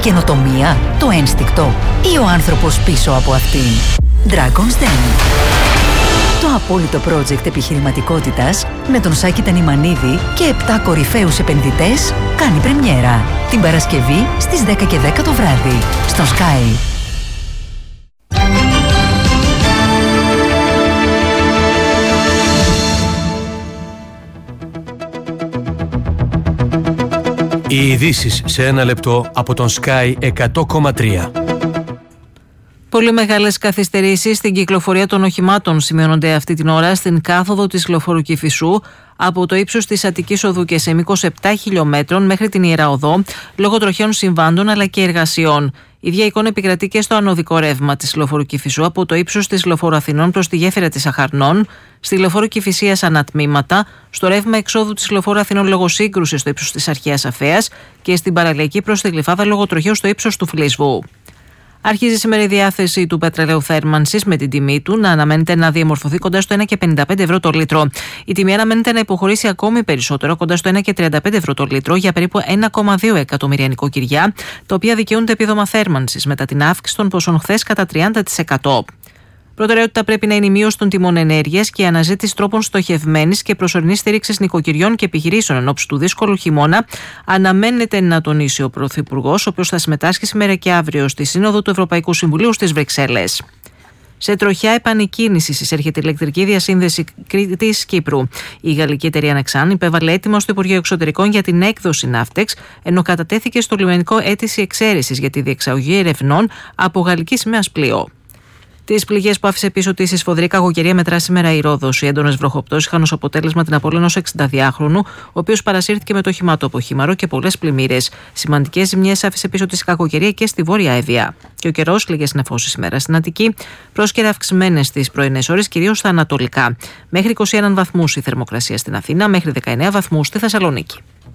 καινοτομία, το ένστικτο ή ο άνθρωπος πίσω από αυτήν? Dragon's Den. Το απόλυτο project επιχειρηματικότητας με τον Σάκη Τανιμανίδη και 7 κορυφαίους επενδυτές κάνει πρεμιέρα την Παρασκευή στις 10:10 το βράδυ στο Sky. Οι ειδήσεις σε ένα λεπτό από τον Sky 100,3. Πολύ μεγάλες καθυστερήσεις στην κυκλοφορία των οχημάτων σημειώνονται αυτή την ώρα στην κάθοδο της λεωφόρου Κηφισού από το ύψος της Αττικής Οδού και σε μήκος 7 χιλιόμετρων μέχρι την Ιερά Οδό, λόγω τροχαίων συμβάντων αλλά και εργασιών. Η ίδια εικόνα επικρατεί και στο ανωδικό ρεύμα της λεωφόρου Κηφισού από το ύψος της λεωφόρου Αθηνών προς τη γέφυρα της Αχαρνών, στη λεωφόρου Κηφισίας ανατμήματα, στο ρεύμα εξόδου της λεωφόρου Αθηνών λόγω σύγκρουσης στο ύψος της Αρχαίας Αφέας και στην παραλιακή προς τη Γλυφάδα λόγω τροχαίου στο ύψος του Φλίσβου. Αρχίζει σήμερα η διάθεση του πετρελαίου θέρμανσης με την τιμή του να αναμένεται να διαμορφωθεί κοντά στο 1,55 ευρώ το λίτρο. Η τιμή αναμένεται να υποχωρήσει ακόμη περισσότερο κοντά στο 1,35 ευρώ το λίτρο για περίπου 1,2 εκατομμύρια νοικοκυριά, τα οποία δικαιούνται επίδομα θέρμανσης μετά την αύξηση των ποσών χθες κατά 30%. Προτεραιότητα πρέπει να είναι η μείωση των τιμών ενέργειας και η αναζήτηση τρόπων στοχευμένης και προσωρινής στήριξης νοικοκυριών και επιχειρήσεων εν ώψη του δύσκολου χειμώνα, αναμένεται να τονίσει ο Πρωθυπουργός, ο οποίος θα συμμετάσχει σήμερα και αύριο στη Σύνοδο του Ευρωπαϊκού Συμβουλίου στις Βρυξέλλες. Σε τροχιά επανεκκίνηση εισέρχεται η ηλεκτρική διασύνδεση Κρήτης Κύπρου. Η γαλλική εταιρεία Νεξάν υπέβαλε έτοιμο στο Υπουργείο Εξωτερικών για την έκδοση Ναύτεξ, ενώ κατατέθηκε στο λιμενικό αίτηση εξαίρεσης για τη διεξαγωγή ερευνών από γαλλική σημαία πλοίο. Τις πληγές που άφησε πίσω της η σφοδρή κακοκαιρία μετρά σήμερα η Ρόδος. Οι έντονες βροχοπτώσεις είχαν ως αποτέλεσμα την απώλεια ενός 62χρονου, ο οποίος παρασύρθηκε με το όχημά του από χήμαρο και πολλές πλημμύρες. Σημαντικές ζημιές άφησε πίσω της κακοκαιρία και στη Βόρεια Εύβοια. Και ο καιρός, λίγες νεφώσεις σήμερα στην Αττική, πρόσκαιρα αυξημένες τις πρωινές ώρες, κυρίως στα ανατολικά. Μέχρι 21 βαθμούς η θερμοκρασία στην Αθήνα, μέχρι 19 βαθμούς στη Θεσσαλονίκη.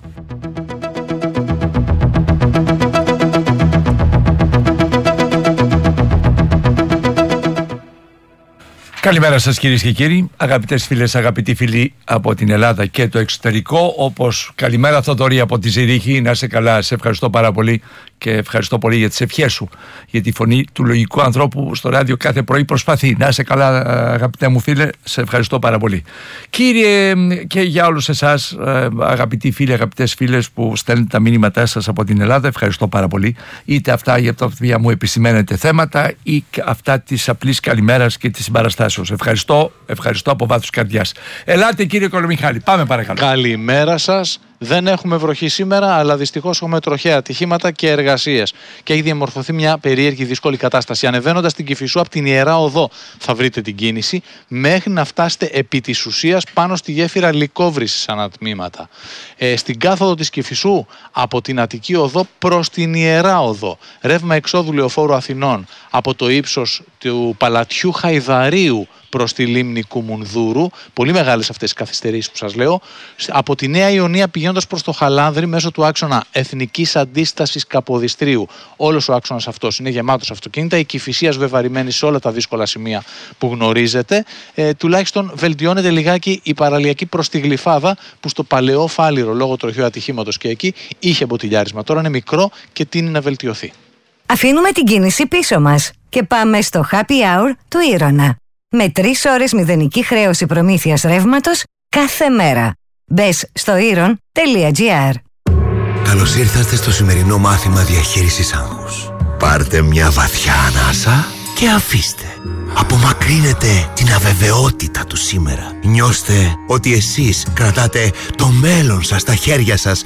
Καλημέρα σας κυρίες και κύριοι, αγαπητές φίλες, αγαπητοί φίλοι από την Ελλάδα και το εξωτερικό. Όπως καλημέρα Θοδωρή από τη Ζηρίχη, να είσαι καλά, σε ευχαριστώ πάρα πολύ και ευχαριστώ πολύ για τις ευχές σου, για τη φωνή του λογικού ανθρώπου στο ράδιο κάθε πρωί προσπαθεί. Να είσαι καλά αγαπητέ μου φίλε, σε ευχαριστώ πάρα πολύ. Κύριε, και για όλους εσάς αγαπητοί φίλοι, αγαπητές φίλες που στέλνετε τα μήνυματά σας από την Ελλάδα, ευχαριστώ πάρα πολύ. Είτε αυτά για τα οποία μου επισημαίνετε θέματα ή αυτά της απλής καλημέρας και της συμπαραστάσεως. Ευχαριστώ από βάθος καρδιάς. Ελάτε κύριε Κολομιχάλη, πάμε παρακαλώ. Καλημέρα σας. Δεν έχουμε βροχή σήμερα, αλλά δυστυχώς έχουμε τροχαία ατυχήματα και εργασίες. Και έχει διαμορφωθεί μια περίεργη δύσκολη κατάσταση. Ανεβαίνοντας την Κηφισού από την Ιερά Οδό, θα βρείτε την κίνηση, μέχρι να φτάσετε επί της ουσίας πάνω στη γέφυρα Λυκόβρησης ανατμήματα. Στην κάθοδο της Κηφισού από την Αττική Οδό προς την Ιερά Οδό. Ρεύμα εξόδου λεωφόρου Αθηνών από το ύψος του Παλατιού Χαϊδαρίου προς τη λίμνη Κουμουνδούρου. Πολύ μεγάλες αυτές οι καθυστερήσεις που σας λέω. Από τη Νέα Ιωνία πηγαίνοντας προς το Χαλάνδρη μέσω του άξονα Εθνικής Αντίστασης Καποδιστρίου. Όλος ο άξονας αυτός είναι γεμάτος αυτοκίνητα. Η Κηφισίας βεβαρημένη σε όλα τα δύσκολα σημεία που γνωρίζετε. Τουλάχιστον βελτιώνεται λιγάκι η παραλιακή προς τη Γλυφάδα, που στο παλαιό Φάληρο λόγω τροχαίου ατυχήματος και εκεί είχε μποτιλιάρισμα. Τώρα είναι μικρό και τείνει να βελτιωθεί. Αφήνουμε την κίνηση πίσω μας και πάμε στο Happy Hour του Ήρωνα. Με 3 ώρες μηδενική χρέωση προμήθειας ρεύματος κάθε μέρα. Μπες στο iron.gr. Καλώς ήρθατε στο σημερινό μάθημα διαχείρισης άγχους. Πάρτε μια βαθιά ανάσα και αφήστε. Απομακρύνετε την αβεβαιότητα του σήμερα. Νιώστε ότι εσείς κρατάτε το μέλλον σας στα χέρια σας.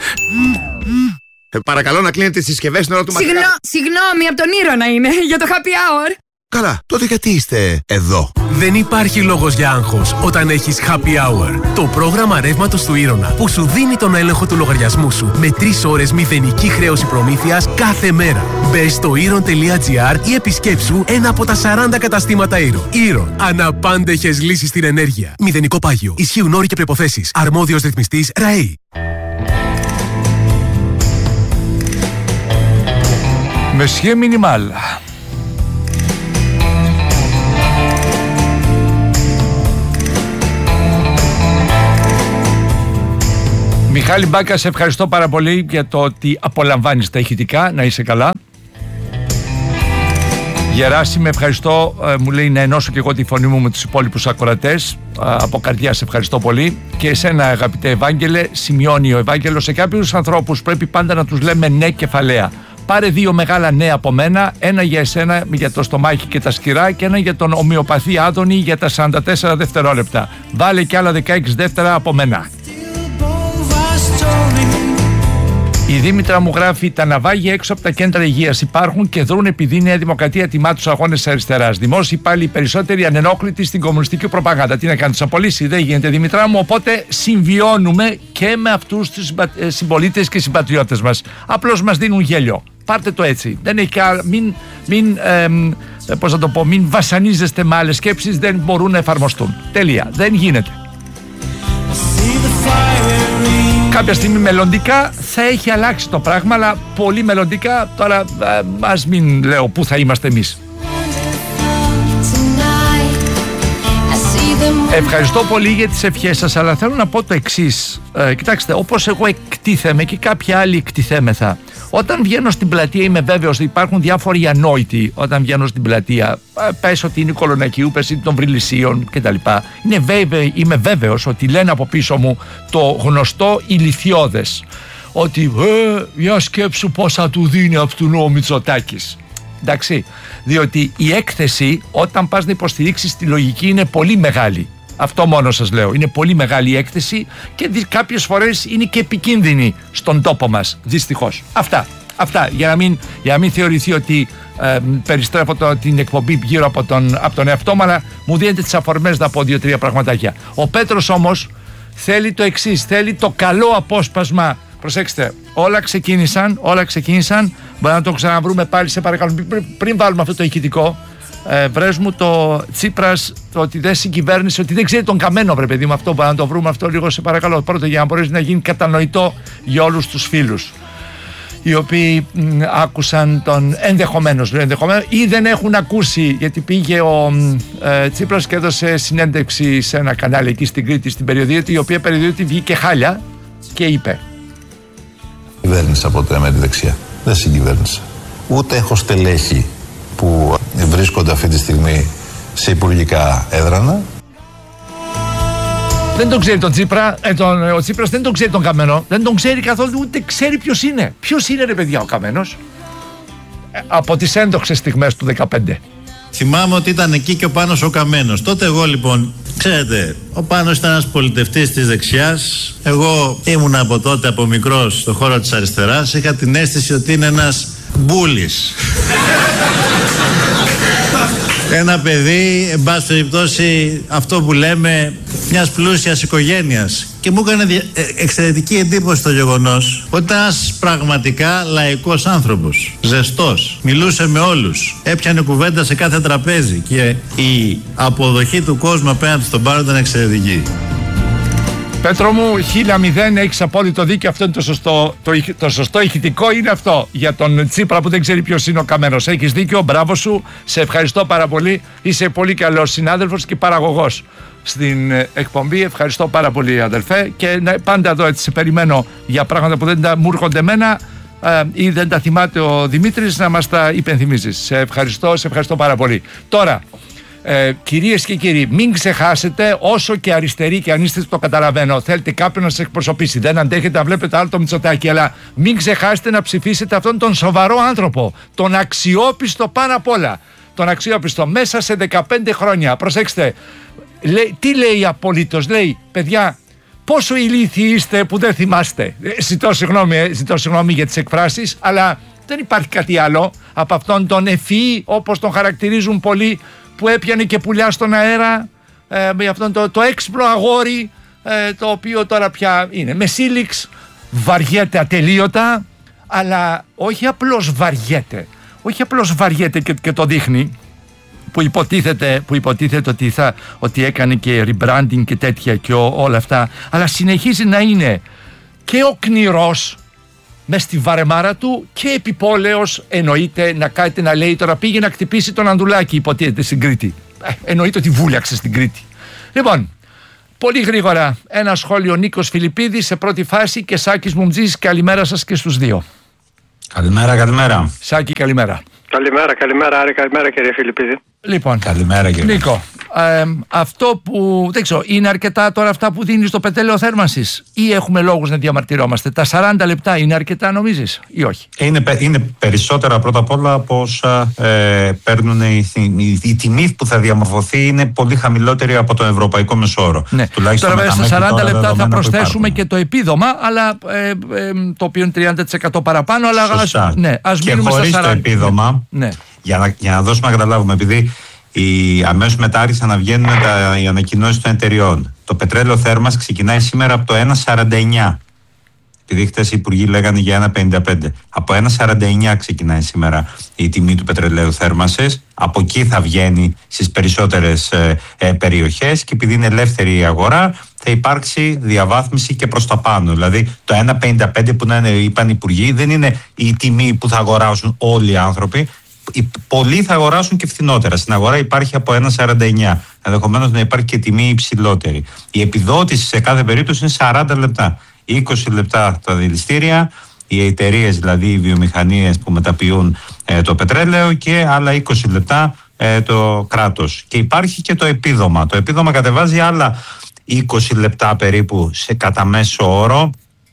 Παρακαλώ να κλείνετε τις συσκευές στην ώρα του μαθήματος. Συγγνώμη, από τον Ήρωνα είναι, για το happy hour. Καλά, τότε γιατί είστε εδώ? Δεν υπάρχει λόγος για άγχος όταν έχεις Happy Hour. Το πρόγραμμα ρεύματος του Ήρωνα που σου δίνει τον έλεγχο του λογαριασμού σου με 3 ώρες μηδενική χρέωση προμήθειας κάθε μέρα. Μπες στο iron.gr ή επισκέψου ένα από τα 40 καταστήματα Iron. Iron. Αναπάντεχες λύσεις στην ενέργεια. Μηδενικό πάγιο. Ισχύουν όροι και προϋποθέσεις. Αρμόδιος ρυθμιστής ΡΑΗ. Μεσχέ Μινιμάλ. Μιχάλη Μπάκα, σε ευχαριστώ πάρα πολύ για το ότι απολαμβάνεις τα ηχητικά. Να είσαι καλά. Γεράσιμε, ευχαριστώ. Μου λέει να ενώσω και εγώ τη φωνή μου με τους υπόλοιπους ακροατές. Από καρδιά σε ευχαριστώ πολύ. Και εσένα, αγαπητέ Ευάγγελε, σημειώνει ο Ευάγγελος, σε κάποιους ανθρώπους πρέπει πάντα να τους λέμε ναι κεφαλαία. Πάρε 2 μεγάλα ναι από μένα, ένα για εσένα για το στομάχι και τα σκυρά και ένα για τον ομοιοπαθή Άδωνη για τα 44 δευτερόλεπτα. Βάλε και άλλα 16 δεύτερα από μένα. Η Δήμητρα μου γράφει: τα ναυάγια έξω από τα κέντρα υγείας υπάρχουν και δρούν επειδή η Νέα Δημοκρατία τιμά τους αγώνες της αριστεράς. Δημόσιοι πάλι οι περισσότεροι ανενόχλητοι στην κομμουνιστική προπαγάνδα. Τι να κάνει, τους απολύσει, δεν γίνεται, Δήμητρα μου. Οπότε συμβιώνουμε και με αυτούς τους συμπολίτες και συμπατριώτες μας. Απλώς μας δίνουν γέλιο. Πάρτε το έτσι. Δεν έχει μην βασανίζεστε με άλλες σκέψεις, δεν μπορούν να εφαρμοστούν. Τέλεια. Δεν γίνεται. Κάποια στιγμή μελλοντικά θα έχει αλλάξει το πράγμα, αλλά πολύ μελλοντικά. Τώρα ας μην λέω πού θα είμαστε εμείς. Ευχαριστώ πολύ για τις ευχές σας, αλλά θέλω να πω το εξής. Κοιτάξτε, όπως εγώ εκτίθεμαι και κάποιοι άλλοι εκτιθέμεθα, όταν βγαίνω στην πλατεία είμαι βέβαιος ότι υπάρχουν διάφοροι ανόητοι. Όταν βγαίνω στην πλατεία, πες ότι είναι Κολονακίου, πες ότι των Βρυλισσίων κτλ. Είμαι βέβαιος ότι λένε από πίσω μου το γνωστό ηλιθιώδες. Ότι για σκέψου πόσα του δίνει αυτού ο Μητσοτάκης. Εντάξει, διότι η έκθεση όταν πας να υποστηρίξεις τη λογική είναι πολύ μεγάλη. Αυτό μόνο σας λέω. Είναι πολύ μεγάλη η έκθεση και κάποιες φορές είναι και επικίνδυνη στον τόπο μας. Δυστυχώς. Αυτά για να μην θεωρηθεί ότι περιστρέφω την εκπομπή γύρω από τον εαυτό μου, αλλά μου δίνετε τις αφορμές να πω 2-3 πραγματάκια. Ο Πέτρος όμως θέλει το εξής. Θέλει το καλό απόσπασμα. Προσέξτε, όλα ξεκίνησαν. Μπορεί να το ξαναβρούμε πάλι, σε παρακαλώ. Πριν βάλουμε αυτό το ηχητικό, βρες μου το Τσίπρας, το ότι δεν συγκυβέρνησε, ότι δεν ξέρει τον καμένο, βρε παιδί μου. Αυτό μπορεί να το βρούμε αυτό λίγο, σε παρακαλώ. Πρώτο, για να μπορέσει να γίνει κατανοητό για όλους τους φίλους οι οποίοι άκουσαν τον ενδεχομένως ή δεν έχουν ακούσει, γιατί πήγε ο Τσίπρας και έδωσε συνέντευξη σε ένα κανάλι εκεί στην Κρήτη, στην περιοδίαιτη, η οποία περιοδίαιτη βγήκε χάλια και είπε: Κυβέρνησα ποτέ με τη δεξιά. Δεν συγκυβέρνησα. Ούτε έχω στελέχη που βρίσκονται αυτή τη στιγμή σε υπουργικά έδρανα. Δεν τον ξέρει τον Τσίπρα, ο Τσίπρας δεν τον ξέρει τον Καμένο, δεν τον ξέρει καθόλου, ούτε ξέρει ποιος είναι. Ποιος είναι, ρε παιδιά, ο Καμένος? Από τις έντοξες στιγμές του 2015. Θυμάμαι ότι ήταν εκεί και ο Πάνος ο Καμένος. Τότε εγώ λοιπόν, ξέρετε, ο Πάνος ήταν ένας πολιτευτής της δεξιάς. Εγώ ήμουν από τότε, από μικρός, στον χώρο της αριστεράς. Είχα την αίσθηση ότι είναι ένας μπούλης. Ένα παιδί, εν πάση περιπτώσει, αυτό που λέμε, μιας πλούσιας οικογένειας. Και μου έκανε εξαιρετική εντύπωση το γεγονός ότι ήταν ένας πραγματικά λαϊκός άνθρωπος. Ζεστός. Μιλούσε με όλους. Έπιανε κουβέντα σε κάθε τραπέζι. Και η αποδοχή του κόσμου απέναντι στον Πάνο ήταν εξαιρετική. Πέτρο μου, 1000, έχεις απόλυτο δίκιο. Αυτό είναι το σωστό ηχητικό, είναι αυτό. Για τον Τσίπρα που δεν ξέρει ποιος είναι ο Καμένος. Έχεις δίκιο, μπράβο σου. Σε ευχαριστώ πάρα πολύ. Είσαι πολύ καλός συνάδελφος και παραγωγός στην εκπομπή. Ευχαριστώ πάρα πολύ, αδελφέ. Και πάντα εδώ έτσι σε περιμένω για πράγματα που δεν μου έρχονται εμένα ή δεν τα θυμάται ο Δημήτρης, να μας τα υπενθυμίζεις. Σε ευχαριστώ πάρα πολύ. Τώρα, κυρίες και κύριοι, μην ξεχάσετε, όσο και αριστεροί και αν είστε, το καταλαβαίνω, θέλετε κάποιον να σας εκπροσωπήσει, δεν αντέχετε να βλέπετε άλλο το Μητσοτάκη, αλλά μην ξεχάσετε να ψηφίσετε αυτόν τον σοβαρό άνθρωπο, τον αξιόπιστο πάνω απ' όλα, τον αξιόπιστο μέσα σε 15 χρόνια. Προσέξτε, τι λέει απολύτως? Λέει, παιδιά, πόσο ηλίθιοι είστε που δεν θυμάστε. Ζητώ συγγνώμη για τις εκφράσεις, αλλά δεν υπάρχει κάτι άλλο από αυτόν τον ευφυή, όπως τον χαρακτηρίζουν πολλοί, που έπιανε και πουλιά στον αέρα, με αυτόν το έξυπνο αγόρι, το οποίο τώρα πια είναι με σύλληξ, βαριέται ατελείωτα, αλλά όχι απλώς βαριέται και το δείχνει, που υποτίθεται ότι έκανε και rebranding και τέτοια και όλα αυτά, αλλά συνεχίζει να είναι και οκνηρός μες στη βαρεμάρα του και επιπόλαιος, εννοείται, να κάτι να λέει τώρα πήγε να χτυπήσει τον Ανδουλάκη, υποτίθεται, στην Κρήτη. Εννοείται ότι βούλιαξε στην Κρήτη. Λοιπόν, πολύ γρήγορα ένα σχόλιο. Νίκος Φιλιππίδης σε πρώτη φάση και Σάκης Μουμτζής. Καλημέρα σας και στους δύο. Καλημέρα. Σάκη, καλημέρα. Καλημέρα Άρη, καλημέρα κύριε Φιλιππίδη. Λοιπόν, καλημέρα κύριε Νίκο, αυτό που δεν ξέρω, είναι αρκετά τώρα αυτά που δίνει στο πετρέλαιο θέρμανσης ή έχουμε λόγους να διαμαρτυρόμαστε? Τα 40 λεπτά είναι αρκετά νομίζεις ή όχι? Είναι περισσότερα πρώτα απ' όλα από όσα παίρνουν η τιμή που θα διαμορφωθεί είναι πολύ χαμηλότερη από τον ευρωπαϊκό μεσόωρο. Ναι. Τουλάχιστον τώρα βέβαια στα 40 λεπτά θα προσθέσουμε και το επίδομα, αλλά, το οποίο είναι 30% παραπάνω, αλλά ας μείνουμε στα 40. Και χωρίς το επίδομα, ναι. για να δώσουμε να καταλάβουμε, επειδή αμέσως μετά άρχισαν να βγαίνουν οι ανακοινώσεις των εταιριών. Το πετρέλαιο θέρμας ξεκινάει σήμερα από το 1,49. Επειδή χτες οι υπουργοί λέγανε για 1,55. Από 1,49 ξεκινάει σήμερα η τιμή του πετρελαίου θέρμασης. Από εκεί θα βγαίνει στις περισσότερες περιοχές και επειδή είναι ελεύθερη η αγορά θα υπάρξει διαβάθμιση και προς τα πάνω. Δηλαδή το 1,55 που είπαν οι υπουργοί δεν είναι η τιμή που θα αγοράσουν όλοι οι άνθρωποι. Πολλοί θα αγοράσουν και φθηνότερα. Στην αγορά υπάρχει από 1,49. Ενδεχομένως να υπάρχει και τιμή υψηλότερη. Η επιδότηση σε κάθε περίπτωση είναι 40 λεπτά. 20 λεπτά τα δηληστήρια, οι εταιρείες δηλαδή, οι βιομηχανίες που μεταποιούν το πετρέλαιο και άλλα 20 λεπτά το κράτος. Και υπάρχει και το επίδομα. Το επίδομα κατεβάζει άλλα 20 λεπτά περίπου κατά μέσο όρο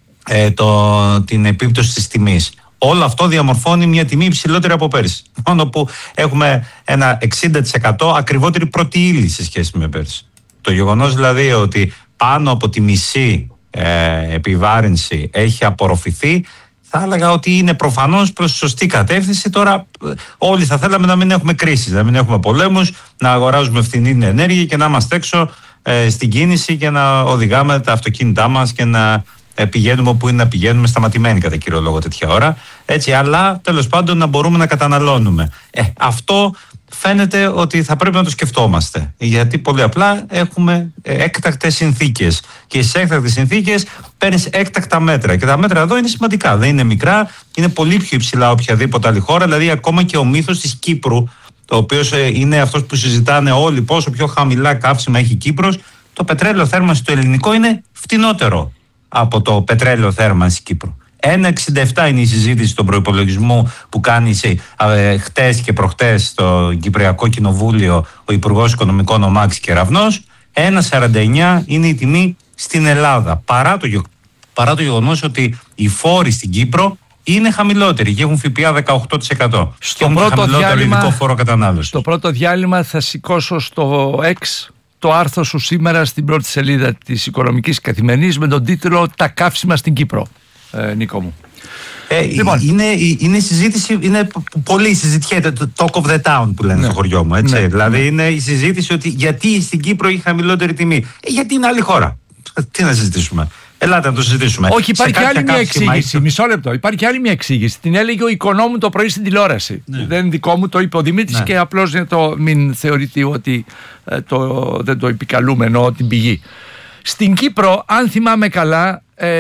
την επίπτωση της τιμής. Όλο αυτό διαμορφώνει μια τιμή υψηλότερη από πέρυσι. Μόνο που έχουμε ένα 60% ακριβότερη πρώτη ύλη σε σχέση με πέρυσι. Το γεγονός δηλαδή ότι πάνω από τη μισή επιβάρυνση έχει απορροφηθεί, θα έλεγα ότι είναι προφανώς προς τη σωστή κατεύθυνση. Τώρα όλοι θα θέλαμε να μην έχουμε κρίσεις, να μην έχουμε πολέμους, να αγοράζουμε φθηνή ενέργεια και να είμαστε έξω στην κίνηση και να οδηγάμε τα αυτοκίνητά μας και να πηγαίνουμε όπου είναι να πηγαίνουμε, σταματημένοι κατά κύριο λόγο τέτοια ώρα, έτσι, αλλά τέλος πάντων να μπορούμε να καταναλώνουμε. Αυτό φαίνεται ότι θα πρέπει να το σκεφτόμαστε, γιατί πολύ απλά έχουμε έκτακτες συνθήκες και στις έκτακτες συνθήκες παίρνεις έκτακτα μέτρα και τα μέτρα εδώ είναι σημαντικά, δεν είναι μικρά, είναι πολύ πιο υψηλά οποιαδήποτε άλλη χώρα, δηλαδή ακόμα και ο μύθος της Κύπρου, το οποίο είναι αυτός που συζητάνε όλοι, πόσο πιο χαμηλά καύσιμα έχει η Κύπρος, το πετρέλαιο θέρμανση το ελληνικό είναι φτηνότερο από το πετρέλαιο θέρμανση Κύπρου. 1,67 είναι η συζήτηση των προϋπολογισμού που κάνει χτες και προχτές στο Κυπριακό Κοινοβούλιο ο Υπουργός Οικονομικών ο Μάκης Κεραυνός. 1,49 είναι η τιμή στην Ελλάδα. Παρά το γεγονός ότι οι φόροι στην Κύπρο είναι χαμηλότεροι και έχουν ΦΠΑ 18%. Στο πρώτο διάλειμμα, φόρο κατανάλωσης. στο πρώτο διάλειμμα θα σηκώσω στο X το άρθρο σου σήμερα στην πρώτη σελίδα της Οικονομικής Καθημερινής με τον τίτλο «Τα καύσιμα στην Κύπρο», Νίκο μου. Λοιπόν, είναι συζήτηση, είναι πολύ συζητιέται, το talk of the town που λένε στο χωριό μου, έτσι. Δηλαδή είναι η συζήτηση ότι γιατί στην Κύπρο έχει χαμηλότερη τιμή. Γιατί είναι άλλη χώρα. Τι να συζητήσουμε. Ελάτε να το συζητήσουμε. Όχι, υπάρχει άλλη μια εξήγηση. Μισό λεπτό. Υπάρχει άλλη μια εξήγηση. Την έλεγε ο οικονόμου το πρωί στην τηλεόραση. Ναι. Δεν δικό μου, το είπε ο Δημήτρης, ναι. Και απλώς για το μην θεωρηθεί ότι δεν το επικαλούμε, εννοώ την πηγή. Στην Κύπρο, αν θυμάμαι καλά,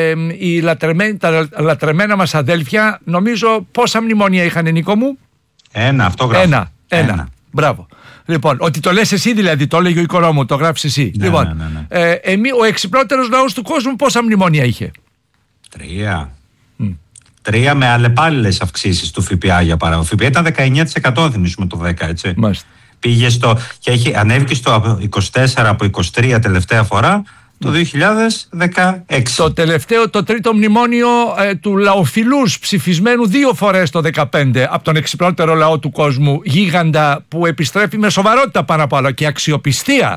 τα λατρεμένα μας αδέλφια, νομίζω πόσα μνημόνια είχαν, Νίκο μου? Αυτό γράφω. Ένα. Μπράβο. Λοιπόν, ότι το λες εσύ δηλαδή, το έλεγε ο οικονόμου, το γράφεις εσύ. Ναι, λοιπόν, ναι. Ο εξυπνότερος λαός του κόσμου πόσα μνημόνια είχε? 3 με αλλεπάλληλες αυξήσεις του ΦΠΑ για παράδειγμα. Το ΦΠΑ ήταν 19%, θυμίσουμε το 10, έτσι. Μάλιστα. Πήγε και ανέβηκε στο 24 από 23 τελευταία φορά το 2016. Το τελευταίο, το τρίτο μνημόνιο του λαοφιλούς ψηφισμένου 2 φορές το 2015 από τον εξυπνότερο λαό του κόσμου, γίγαντα που επιστρέφει με σοβαρότητα πάνω απ' όλα και αξιοπιστία.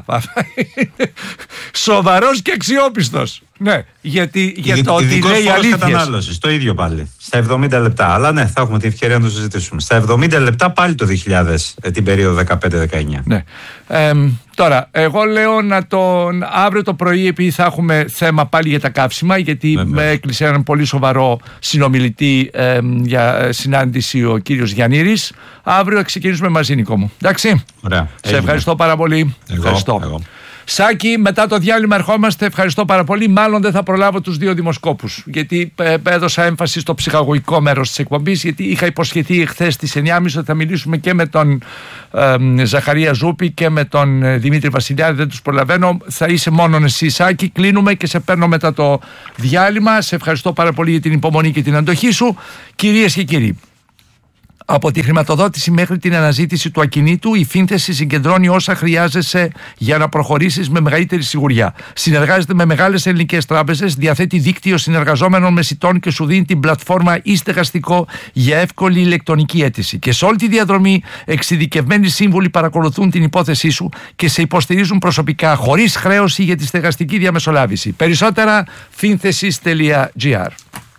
Σοβαρός και αξιόπιστος. Ναι, γιατί για το ότι λέει αλήθειες. Κατανάλωσης, το ίδιο πάλι. Στα 70 λεπτά. Αλλά ναι, θα έχουμε την ευκαιρία να το συζητήσουμε. Στα 70 λεπτά πάλι το 2000, την περίοδο 15-19. Ναι. Τώρα, εγώ λέω αύριο το πρωί, επειδή θα έχουμε θέμα πάλι για τα καύσιμα, γιατί με έκλεισε έναν πολύ σοβαρό συνομιλητή για συνάντηση ο κύριος Γιαννήρης. Αύριο θα ξεκινήσουμε μαζί, Νικό μου. Εντάξει. Ωραία. Σε ευχαριστώ πάρα πολύ. Ευχαριστώ. Σάκη, μετά το διάλειμμα ερχόμαστε. Ευχαριστώ πάρα πολύ. Μάλλον δεν θα προλάβω τους 2 δημοσκόπους, γιατί έδωσα έμφαση στο ψυχαγωγικό μέρος της εκπομπής, γιατί είχα υποσχεθεί χθες στις 9.30 ότι θα μιλήσουμε και με τον Ζαχαρία Ζούπη και με τον Δημήτρη Βασιλιάδη. Δεν τους προλαβαίνω. Θα είσαι μόνον εσύ, Σάκη. Κλείνουμε και σε παίρνω μετά το διάλειμμα. Σε ευχαριστώ πάρα πολύ για την υπομονή και την αντοχή σου. Κυρίες και κύριοι, Από τη χρηματοδότηση μέχρι την αναζήτηση του ακινήτου, η Φίνθεση συγκεντρώνει όσα χρειάζεσαι για να προχωρήσεις με μεγαλύτερη σιγουριά. Συνεργάζεται με μεγάλες ελληνικές τράπεζες, διαθέτει δίκτυο συνεργαζόμενων μεσιτών και σου δίνει την πλατφόρμα e-στεγαστικό για εύκολη ηλεκτρονική αίτηση. Και σε όλη τη διαδρομή, εξειδικευμένοι σύμβουλοι παρακολουθούν την υπόθεσή σου και σε υποστηρίζουν προσωπικά, χωρίς χρέωση για τη στεγαστική διαμεσολάβηση. Περισσότερα finthesis.gr.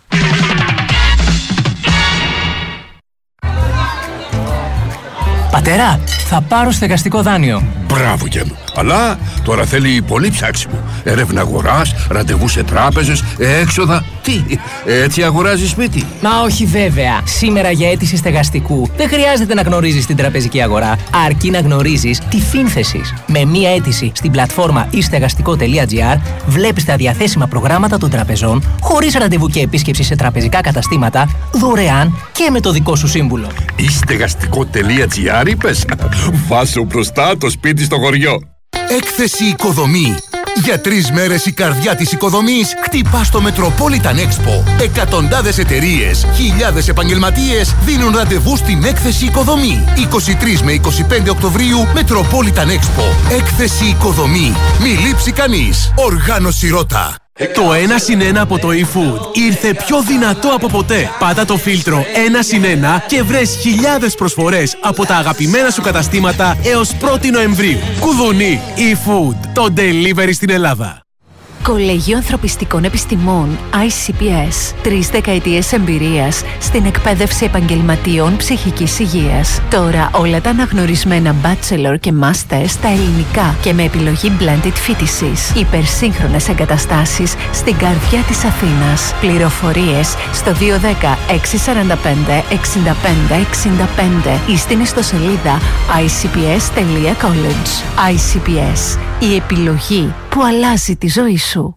Πατέρα, θα πάρω στεγαστικό δάνειο. Μπράβο και μου. Αλλά τώρα θέλει πολύ ψάξιμο. Έρευνα αγοράς, ραντεβού σε τράπεζες, έξοδα. Τι, έτσι αγοράζεις σπίτι? Μα όχι βέβαια. Σήμερα για αίτηση στεγαστικού δεν χρειάζεται να γνωρίζεις την τραπεζική αγορά, αρκεί να γνωρίζεις τη Φίνθεσης. Με μία αίτηση στην πλατφόρμα e-στεγαστικό.gr βλέπεις τα διαθέσιμα προγράμματα των τραπεζών, χωρίς ραντεβού και επίσκεψη σε τραπεζικά καταστήματα, δωρεάν και με το δικό σου σύμβουλο. e-στεγαστικό.gr είπες? Βάσω μπροστά το σπίτι στο χωριό. Έκθεση Οικοδομή. Για 3 μέρες η καρδιά της οικοδομής χτυπά στο Metropolitan Expo. Εκατοντάδες εταιρείες, χιλιάδες επαγγελματίες δίνουν ραντεβού στην Έκθεση Οικοδομή. 23 με 25 Οκτωβρίου Metropolitan Expo. Έκθεση Οικοδομή. Μη λείψει κανείς. Οργάνωση Ρώτα. Το 1+1 από το eFood ήρθε πιο δυνατό από ποτέ. Πάτα το φίλτρο 1+1 και βρες χιλιάδες προσφορές από τα αγαπημένα σου καταστήματα έως 1η Νοεμβρίου. Κουδουνί eFood, το delivery στην Ελλάδα. Κολέγιο Ανθρωπιστικών Επιστημών ICPS. 3 δεκαετίες εμπειρίας στην εκπαίδευση επαγγελματιών ψυχικής υγείας. Τώρα όλα τα αναγνωρισμένα bachelor και master στα ελληνικά και με επιλογή blended φοιτησής. Υπερσύγχρονες εγκαταστάσεις στην καρδιά της Αθήνας. Πληροφορίες στο 210 645 65 65 ή στην ιστοσελίδα icps.college. ICPS. Η επιλογή που αλλάζει τη ζωή σου.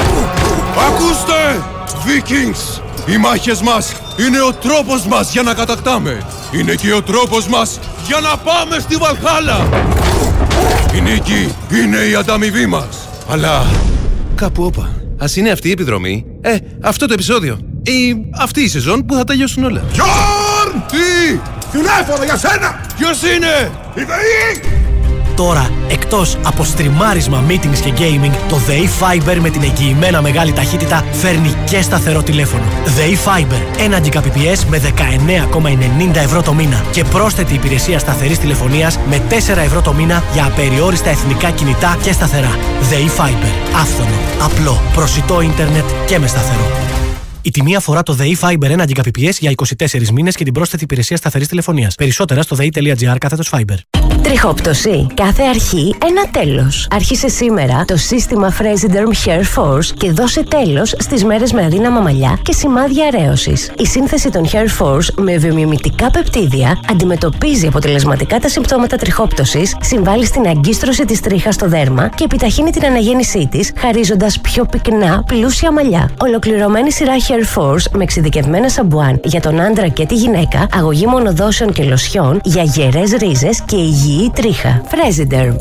Ακούστε! Vikings! Οι μάχες μας είναι ο τρόπος μας για να κατακτάμε. Είναι και ο τρόπος μας για να πάμε στη Βαλχάλα. Η νίκη είναι η ανταμοιβή μας. Αλλά κάπου όπα. Ας είναι αυτή η επιδρομή, αυτό το επεισόδιο ή αυτή η σεζόν που θα τελειώσουν όλα. Γιόρν! Τι! Τηλέφωνο για σένα! Ποιος είναι? Η ΔΕΗ! Τώρα, εκτός από στριμάρισμα, meetings και gaming, το ΔΕΗ Fiber με την εγγυημένα μεγάλη ταχύτητα φέρνει και σταθερό τηλέφωνο. ΔΕΗ Fiber, 1 Gbps με 19,90 ευρώ το μήνα και πρόσθετη υπηρεσία σταθερής τηλεφωνίας με 4 ευρώ το μήνα για απεριόριστα εθνικά κινητά και σταθερά. ΔΕΗ Fiber, άφθονο, απλό, προσιτό ίντερνετ και με σταθερό. Η τιμή αφορά το ΔΕΗ Fiber 1 Gbps για 24 μήνες και την πρόσθετη υπηρεσία σταθερής τηλεφωνίας. Περισσότερα στο dei.gr/Fiber. Τριχόπτωση. Κάθε αρχή ένα τέλος. Άρχισε σήμερα το σύστημα Fresiderm Hair Force και δώσε τέλος στις μέρες με αδύναμα μαλλιά και σημάδια αρέωσης. Η σύνθεση των Hair Force με βιομιμητικά πεπτίδια αντιμετωπίζει αποτελεσματικά τα συμπτώματα τριχόπτωσης, συμβάλλει στην αγκίστρωση της τρίχας στο δέρμα και επιταχύνει την αναγέννησή της, χαρίζοντας πιο πυκνά, πλούσια μαλλιά. Ολοκληρωμένη σειρά Hair Force με εξειδικευμένα σαμπουάν για τον άντρα και τη γυναίκα, αγωγή μονοδόσεων και λοσιών για γερές ρίζες και υγιή τρίχα. Fresiderm.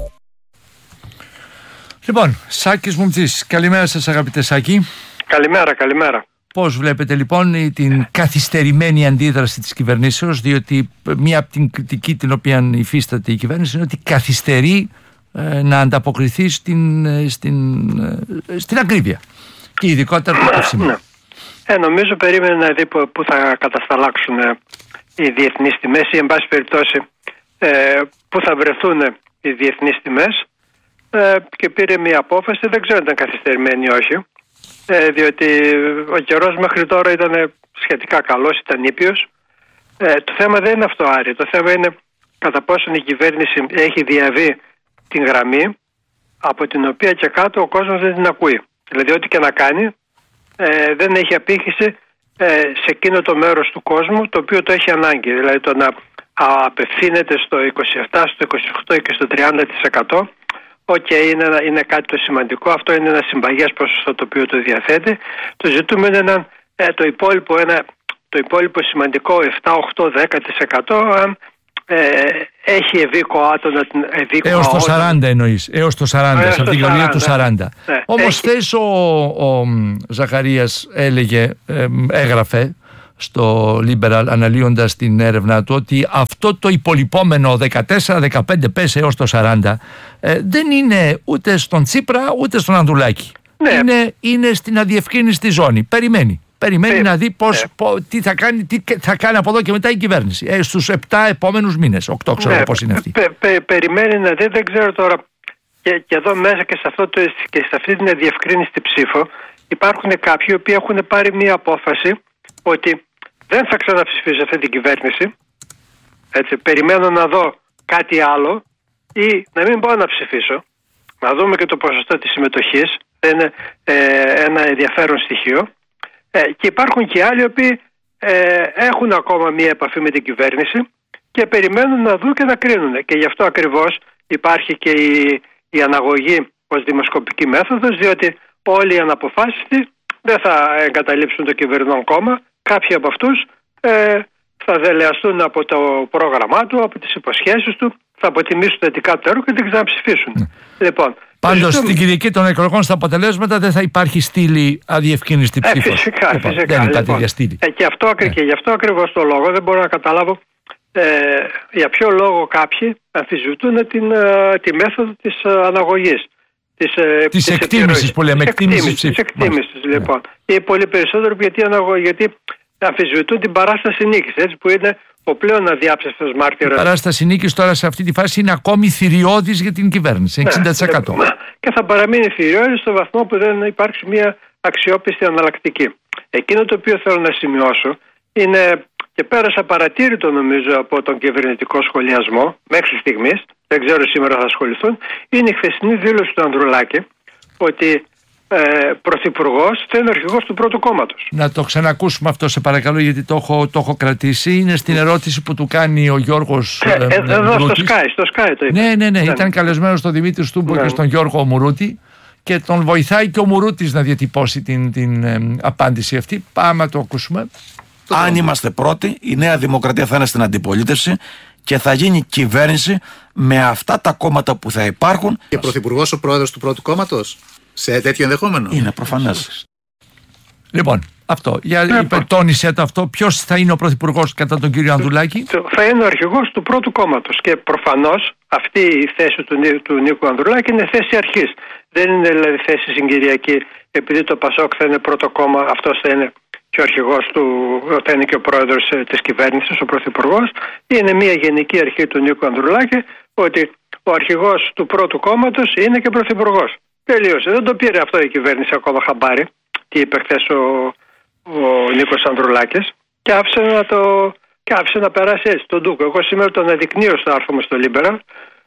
Λοιπόν, Σάκης Μουμτσής, καλημέρα σας αγαπητέ Σάκη. Καλημέρα, καλημέρα. Πώς βλέπετε λοιπόν την καθυστερημένη αντίδραση της κυβερνήσεως, διότι μία από την κριτική την οποία υφίσταται η κυβέρνηση είναι ότι καθυστερεί να ανταποκριθεί στην ακρίβεια και ειδικότερα το καύσιμο. Ναι. Νομίζω περίμενε να δει πού θα κατασταλάξουν οι διεθνείς τιμές ή εν πάση περιπτώσει πού θα βρεθούν οι διεθνείς τιμές και πήρε μια απόφαση, δεν ξέρω αν ήταν καθυστερημένη ή όχι, διότι ο καιρός μέχρι τώρα ήταν σχετικά καλός, ήταν ήπιος. Το θέμα δεν είναι αυτό, Άρη, το θέμα είναι κατά πόσον η κυβέρνηση έχει διαβεί την γραμμή από την οποία και κάτω ο κόσμος δεν την ακούει. Δηλαδή ό,τι και να κάνει δεν έχει απήχηση σε εκείνο το μέρος του κόσμου το οποίο το έχει ανάγκη. Δηλαδή το να απευθύνεται στο 27, στο 28 και στο 30%. Είναι κάτι το σημαντικό. Αυτό είναι ένα συμπαγές ποσοστό το οποίο το διαθέτει. Το ζητούμε είναι το υπόλοιπο σημαντικό 7, 8, 10% αν έχει ευήκο άτομα. Έως το 40 εννοείς. Έως το 40, σε αυτήν την γωνία του 40. Ναι. Όμως χθες ο Ζαχαρίας έγραφε στο Liberal, αναλύοντας την έρευνά του, ότι αυτό το υπολοιπόμενο 14-15 πες έως το 40 δεν είναι ούτε στον Τσίπρα ούτε στον Ανδρουλάκη. Είναι στην αδιευκρίνηστη ζώνη. Περιμένει να δει τι θα κάνει από εδώ και μετά η κυβέρνηση στους 7 επόμενους μήνες, 8 ξέρω πώς είναι αυτή. Περιμένει να δει, δεν ξέρω τώρα. Και εδώ μέσα και σε αυτή την αδιευκρίνηστη ψήφο υπάρχουν κάποιοι οι οποίοι έχουν πάρει μια απόφαση ότι δεν θα ξαναψηφίσω αυτή την κυβέρνηση. Έτσι, περιμένω να δω κάτι άλλο ή να μην μπορώ να ψηφίσω. Να δούμε και το ποσοστό της συμμετοχής. Είναι ένα ενδιαφέρον στοιχείο. Και υπάρχουν και άλλοι οι οποίοι έχουν ακόμα μία επαφή με την κυβέρνηση και περιμένουν να δουν και να κρίνουν. Και γι' αυτό ακριβώς υπάρχει και η αναγωγή ως δημοσκοπική μέθοδος, διότι όλοι οι αναποφάσιστοι δεν θα εγκαταλείψουν το κυβερνών κόμμα. Κάποιοι από αυτούς θα δελεαστούν από το πρόγραμμά του, από τις υποσχέσεις του, θα αποτιμήσουν θετικά το έργο και δεν ξαναψηφίσουν. Λοιπόν, πάντως στην Κυριακή των εκλογών στα αποτελέσματα δεν θα υπάρχει στήλη αδιευκρίνηστη ψήφος. Φυσικά. Δεν υπάρχει τέτοια στήλη. Και γι' αυτό ακριβώς το λόγο δεν μπορώ να καταλάβω για ποιο λόγο κάποιοι αμφισβητούν τη μέθοδο της αναγωγής. Της εκτίμησης που λέμε. Της εκτίμησης, λοιπόν. Ή πολύ περισσότερο γιατί αμφισβητούν την παράσταση νίκης, έτσι, που είναι ο πλέον αδιάψευτος μάρτυρας. Η παράσταση νίκης τώρα σε αυτή τη φάση είναι ακόμη θηριώδης για την κυβέρνηση, 60%. Και θα παραμείνει θηριώδης στο βαθμό που δεν υπάρξει μια αξιόπιστη αναλλακτική. Εκείνο το οποίο θέλω να σημειώσω είναι, και πέρασα παρατήρητο νομίζω από τον κυβερνητικό σχολιασμό μέχρι στιγμής, δεν ξέρω σήμερα θα ασχοληθούν, είναι η χθεσινή δήλωση του Ανδρουλάκη ότι πρωθυπουργός θα είναι ο αρχηγός του πρώτου κόμματος. Να το ξανακούσουμε αυτό σε παρακαλώ, γιατί το έχω κρατήσει. Είναι στην ερώτηση που του κάνει ο Γιώργος Μουρούτης. Στο Sky το είπε. Ναι. Ήταν καλεσμένος στον Δημήτρη Στούμπο και στον Γιώργο Μουρούτη και τον βοηθάει και ο Μουρούτης να διατυπώσει την απάντηση αυτή. Πάμε να το ακούσουμε. Αν είμαστε πρώτοι, η Νέα Δημοκρατία θα είναι στην αντιπολίτευση και θα γίνει κυβέρνηση με αυτά τα κόμματα που θα υπάρχουν. Και πρωθυπουργός ο πρόεδρος του πρώτου κόμματος, σε τέτοιο ενδεχόμενο. Είναι προφανές. Λοιπόν, αυτό. Τόνισε το αυτό. Ποιος θα είναι ο πρωθυπουργός κατά τον κύριο Ανδρουλάκη? Θα είναι ο αρχηγός του πρώτου κόμματος. Και προφανώς αυτή η θέση του Νίκου Ανδρουλάκη είναι θέση αρχής. Δεν είναι δηλαδή θέση συγκυριακή, επειδή το Πασόκ θα είναι πρώτο κόμμα, αυτός θα είναι και ο αρχηγός του, θα είναι και ο πρόεδρος της κυβέρνησης, ο πρωθυπουργός. Είναι μια γενική αρχή του Νίκου Ανδρουλάκη ότι ο αρχηγός του πρώτου κόμματος είναι και πρωθυπουργός. Τελείωσε. Δεν το πήρε αυτό η κυβέρνηση ακόμα χαμπάρι. Τι είπε χθες ο Νίκος Ανδρουλάκης και άφησε να περάσει έτσι τον Ντούκο. Εγώ σήμερα τον αδεικνύω στο άρθρο μου στο Liberal.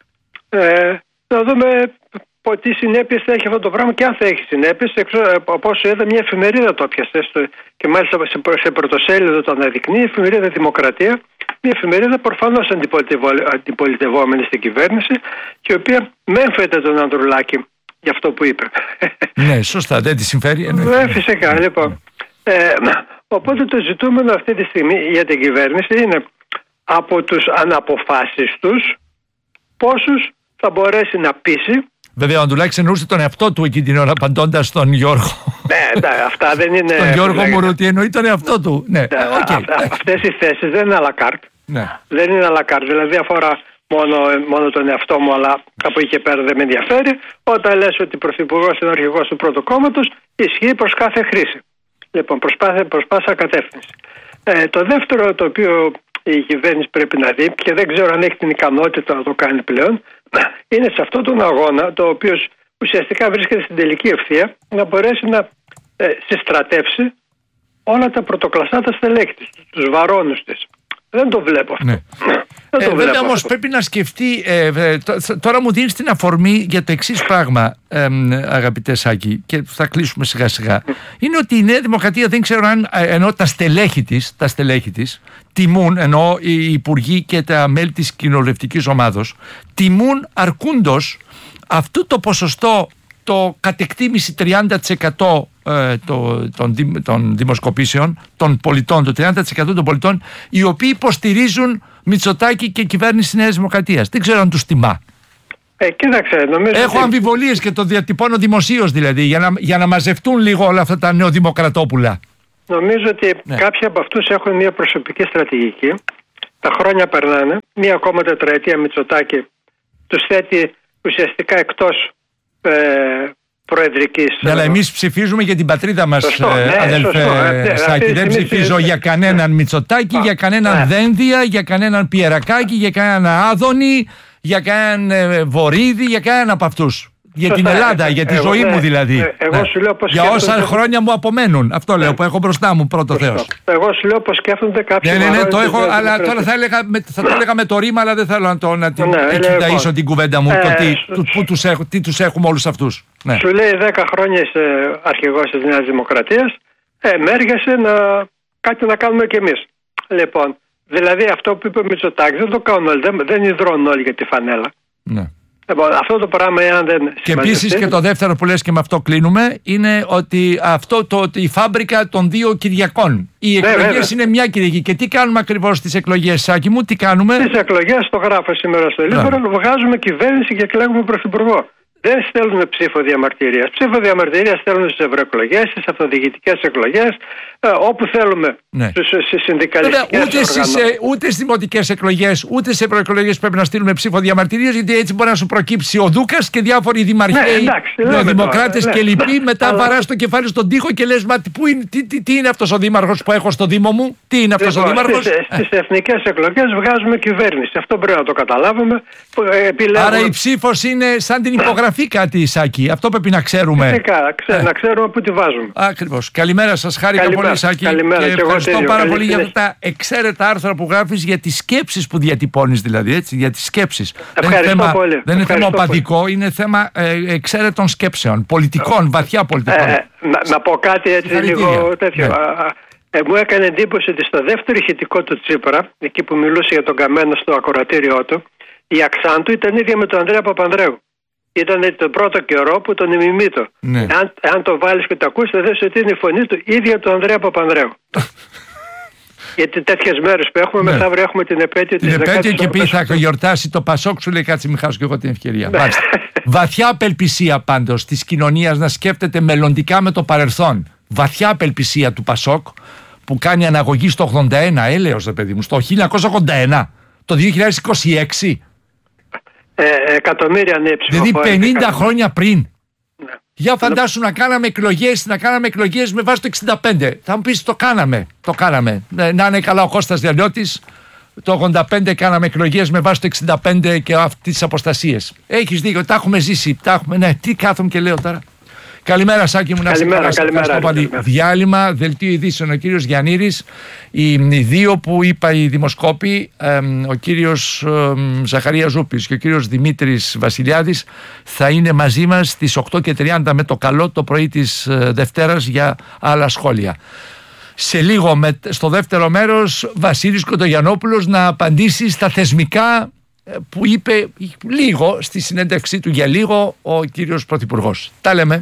Να δούμε τι συνέπειες θα έχει αυτό το πράγμα και αν θα έχει συνέπειες. Από όσο είδα, μια εφημερίδα το έπιασε και μάλιστα σε πρωτοσέλιδο το αναδεικνύει, η εφημερίδα Δημοκρατία. Μια εφημερίδα προφανώς αντιπολιτευόμενη στην κυβέρνηση και η οποία μέμφεται τον Ανδρουλάκη για αυτό που είπε. Ναι, σωστά, δεν τη συμφέρει. Φυσικά, λοιπόν. Οπότε το ζητούμενο αυτή τη στιγμή για την κυβέρνηση είναι από τους αναποφάσιστους πόσους θα μπορέσει να πείσει. Βέβαια ο Ανδρουλάκης εννοούσε τον εαυτό του εκείνη την ώρα απαντώντας στον Γιώργο. Ναι, αυτά δεν είναι... Τον Γιώργο Μουρούτη εννοεί τον εαυτό του. Ναι, αυτές οι θέσεις δεν είναι à la carte. Ναι. Δεν είναι à la carte, δηλαδή αφορά μόνο τον εαυτό μου, αλλά από εκεί και πέρα δεν με ενδιαφέρει. Όταν λες ότι πρωθυπουργός είναι ο αρχηγός του πρώτου κόμματος, ισχύει προς κάθε χρήση. Λοιπόν, προς πάσα κατεύθυνση. Το δεύτερο το οποίο η κυβέρνηση πρέπει να δει, και δεν ξέρω αν έχει την ικανότητα να το κάνει πλέον, είναι σε αυτόν τον αγώνα, το οποίο ουσιαστικά βρίσκεται στην τελική ευθεία, να μπορέσει να συστρατεύσει όλα τα πρωτοκλασσάτα στελέχη της, τους βαρώνους της. Δεν το βλέπω αυτό. Ναι. Βέβαια όμως πρέπει να σκεφτεί, τώρα μου δίνεις την αφορμή για το εξής πράγμα, αγαπητέ Σάκη, και θα κλείσουμε σιγά σιγά. Είναι ότι η Νέα Δημοκρατία, δεν ξέρω αν, ενώ τα στελέχη της τιμούν, ενώ οι υπουργοί και τα μέλη της κοινοβουλευτικής ομάδος τιμούν αρκούντος αυτού το ποσοστό, το κατ' εκτίμηση 30% των δημοσκοπήσεων, των πολιτών, το 30% των πολιτών, οι οποίοι υποστηρίζουν Μητσοτάκη και κυβέρνηση της Νέας Δημοκρατίας. Δεν ξέρω αν τους τιμά. Κοίταξε, νομίζω έχω αμφιβολίες και το διατυπώνω δημοσίως, δηλαδή, για να μαζευτούν λίγο όλα αυτά τα νεοδημοκρατόπουλα. Νομίζω ότι κάποιοι από αυτούς έχουν μια προσωπική στρατηγική. Τα χρόνια περνάνε. Μία ακόμα τετραετία Μητσοτάκη τους θέτει ουσιαστικά εκτός προεδρικής. Ναι, αλλά εμείς ψηφίζουμε για την πατρίδα μας, αδελφέ Σάκη. Δεν ψηφίζω για κανέναν Μητσοτάκη, για κανέναν Δένδια, για κανέναν Πιερακάκη, για κανέναν Άδωνη, για κανέναν Βορίδη, για κανέναν από αυτούς. Για την Ελλάδα, για τη ζωή μου δηλαδή. Εγώ σου λέω πως για όσα χρόνια μου απομένουν. Αυτό λέω που έχω μπροστά μου, πρώτο Θεός. Εγώ σου λέω πως σκέφτονται κάποιοι. Ναι, το έχω, αλλά τώρα θα το έλεγα με το ρήμα, αλλά δεν θέλω να την εκκοιταίσω την κουβέντα μου. Τι τους έχουμε όλους αυτούς. Σου λέει 10 χρόνια είσαι αρχηγός της Νέας Δημοκρατίας. Μέργασε κάτι να κάνουμε κι εμείς. Λοιπόν, δηλαδή αυτό που είπε ο Μητσοτάκης δεν το κάνουν όλοι, δεν ιδρώνουν όλοι για τη φανέλα. Ναι. Λοιπόν, αυτό το πράγμα, εάν δεν. Και επίσης και το δεύτερο που λες και με αυτό κλείνουμε, είναι ότι η φάμπρικα των 2 Κυριακών. Οι εκλογές είναι μια Κυριακή. Και τι κάνουμε ακριβώς στις εκλογές, Σάκη μου, τι κάνουμε? Στις εκλογές, το γράφω σήμερα στο Ελεύθερο, βγάζουμε κυβέρνηση και εκλέγουμε πρωθυπουργό. Δεν στέλνουμε ψήφο διαμαρτυρίας. Ψήφο διαμαρτυρίας στέλνουν στις ευρωεκλογές, στις αυτοδιοικητικές εκλογές, όπου θέλουμε. Ναι. Στις συνδικαλιστικές οργανώσεις. Ούτε στις δημοτικές εκλογές, ούτε σε ευρωεκλογές πρέπει να στείλουμε ψήφο διαμαρτυρίας, γιατί έτσι μπορεί να σου προκύψει ο Δούκας και διάφοροι δημαρχαίοι, δημοκράτες και λοιποί. Μετά βαράς το κεφάλι στον τοίχο και λες, μα τι είναι αυτός ο δήμαρχος που έχω στο Δήμο μου, τι είναι αυτός ο δήμαρχος. Στις εθνικές εκλογές βγάζουμε κυβέρνηση. Αυτό πρέπει να το καταλάβουμε. Άρα η ψήφος είναι σαν την υπογραφή. Κάτι, Σάκη, αυτό πρέπει να ξέρουμε. Φυσικά, να ξέρουμε πού τη βάζουμε. Ακριβώς. Καλημέρα σας, χάρηκα πολύ, Σάκη. Καλημέρα, και ευχαριστώ πάρα πολύ για αυτά τα εξαίρετα άρθρα που γράφεις, για τις σκέψεις που διατυπώνεις, δηλαδή, έτσι, για τις σκέψεις. Δεν είναι θέμα οπαδικό, είναι θέμα εξαίρετων σκέψεων, πολιτικών, βαθιά πολιτικών. Να πω κάτι έτσι λίγο τέτοιο. Μου έκανε εντύπωση ότι στο δεύτερο ηχητικό του Τσίπρα, εκεί που μιλούσε για τον Καμένο στο ακροατήριό του, η αξάν του ήταν ίδια με τον Ανδρέα Παπανδρέου. Ήταν τον πρώτο καιρό που τον ημιμήτω. Ναι. Αν το βάλεις και το ακούσεις, θα δεις ότι είναι η φωνή του ίδια του Ανδρέα Παπανδρέου. Γιατί τέτοιες μέρες που έχουμε, μεθαύριο έχουμε την επέτειο της 10ης. Την επέτειο και πει θα γιορτάσει το Πασόκ, σου λέει κάτσε μην χάσω και εγώ την ευκαιρία. Βαθιά απελπισία πάντως της κοινωνίας να σκέφτεται μελλοντικά με το παρελθόν. Βαθιά απελπισία του Πασόκ που κάνει αναγωγή στο 81, έλεος ρε παιδί μου, στο 1981, το 2026. Εκατομμύρια νέοι ψηφοφόροι. Δηλαδή 50 χρόνια πριν. Ναι. Για φαντάσου να κάναμε εκλογές με βάση το 65. Θα μου πεις το κάναμε. Να είναι καλά ο Κώστας Διαλιώτης. Το 85 κάναμε εκλογές με βάση το 65 και αυτές τις αποστασίες. Έχεις δίκιο, τα έχουμε ζήσει. Ναι, τι κάθομαι και λέω τώρα. Καλημέρα, Σάκη μου, να σε καλά. Διάλειμμα, δελτίο ειδήσεων, ο κύριος Γιαννήρης. Οι δύο που είπα οι δημοσκόποι, ο κύριος Ζαχαρίας Ζούπης και ο κύριος Δημήτρης Βασιλιάδης, θα είναι μαζί μας στις 8:30 με το καλό το πρωί της Δευτέρας για άλλα σχόλια. Σε λίγο, στο δεύτερο μέρος, Βασίλης Κοντογιαννόπουλος να απαντήσει στα θεσμικά που είπε λίγο στη συνέντευξή του για λίγο ο κύριος Πρωθυπουργός. Τα λέμε.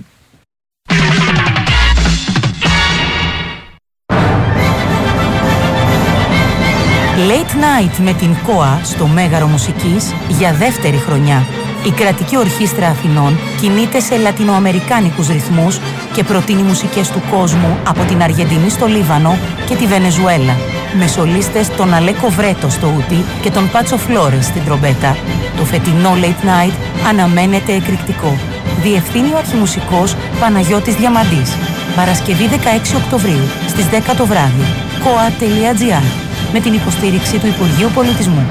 Late Night με την ΚΟΑ στο Μέγαρο Μουσικής για δεύτερη χρονιά. Η κρατική ορχήστρα Αθηνών κινείται σε λατινοαμερικάνικους ρυθμούς και προτείνει μουσικές του κόσμου από την Αργεντινή στο Λίβανο και τη Βενεζουέλα. Με σολίστες τον Αλέκο Βρέτο στο ούτι και τον Πάτσο Φλόρες στην τρομπέτα. Το φετινό Late Night αναμένεται εκρηκτικό. Διευθύνει ο αρχιμουσικός Παναγιώτης Διαμαντής. Παρασκευή 16 Οκτωβρίου στις 10 το βράδυ. koa.gr με την υποστήριξη του Υπουργείου Πολιτισμού.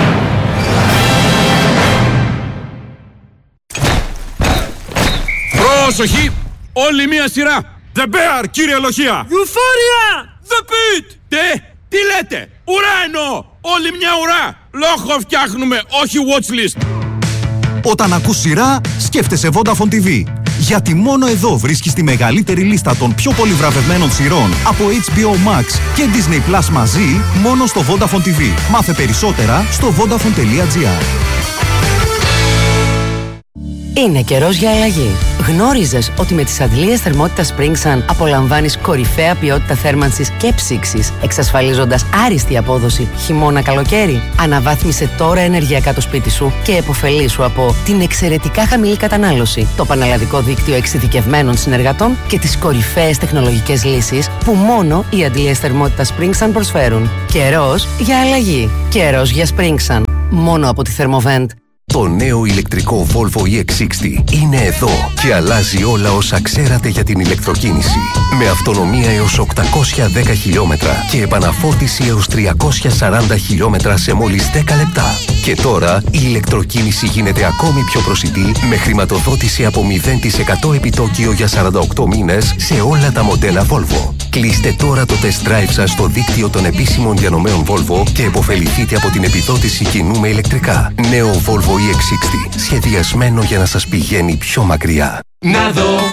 Πρόσοχη! Όλη μία σειρά! The Bear, κύριε Λοχεία! Euphoria! The Pit! Τι λέτε! Ουρά εννοώ! Όλη μια ουρά! Λόγο φτιάχνουμε, όχι watchlist! Όταν ακούς σειρά, σκέφτεσαι Vodafone TV. Γιατί μόνο εδώ βρίσκεις τη μεγαλύτερη λίστα των πιο πολύ βραβευμένων σειρών από HBO Max και Disney Plus μαζί, μόνο στο Vodafone TV. Μάθε περισσότερα στο vodafone.gr. Είναι καιρός για αλλαγή. Γνώριζες ότι με τις αντλίες θερμότητας Springsun απολαμβάνεις κορυφαία ποιότητα θέρμανσης και ψήξης, εξασφαλίζοντας άριστη απόδοση χειμώνα-καλοκαίρι? Αναβάθμισε τώρα ενεργειακά το σπίτι σου και επωφελήσου από την εξαιρετικά χαμηλή κατανάλωση, το πανελλαδικό δίκτυο εξειδικευμένων συνεργατών και τις κορυφαίες τεχνολογικές λύσεις που μόνο οι αντλίες θερμότητας Springsun προσφέρουν. Καιρός για αλλαγή. Καιρός για Springsun. Μόνο από τη Thermovent. Το νέο ηλεκτρικό Volvo EX60 είναι εδώ και αλλάζει όλα όσα ξέρατε για την ηλεκτροκίνηση. Με αυτονομία έως 810 χιλιόμετρα και επαναφόρτιση έως 340 χιλιόμετρα σε μόλις 10 λεπτά. Και τώρα η ηλεκτροκίνηση γίνεται ακόμη πιο προσιτή με χρηματοδότηση από 0% επιτόκιο για 48 μήνες σε όλα τα μοντέλα Volvo. Κλείστε τώρα το test drive σας στο δίκτυο των επίσημων διανομέων Volvo και επωφεληθείτε από την επιδότηση κοινού με ηλεκτρικά. Νέο Volvo EX60, σχεδιασμένο για να σας πηγαίνει πιο μακριά. Να δω